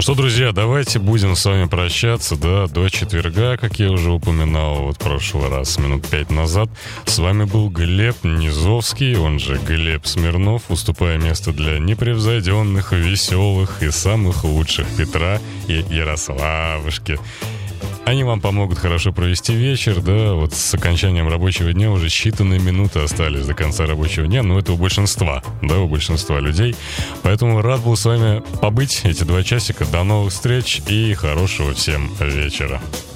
что, друзья, давайте будем с вами прощаться, да, до четверга, как я уже упоминал вот в прошлый раз, минут 5 назад. С вами был Глеб Низовский, он же Глеб Смирнов, уступая место для непревзойденных, веселых и самых лучших Петра и Ярославушки. Они вам помогут хорошо провести вечер, да, вот с окончанием рабочего дня уже считанные минуты остались до конца рабочего дня, но это у большинства, да, у большинства людей. Поэтому рад был с вами побыть эти 2 часика. До новых встреч и хорошего всем вечера.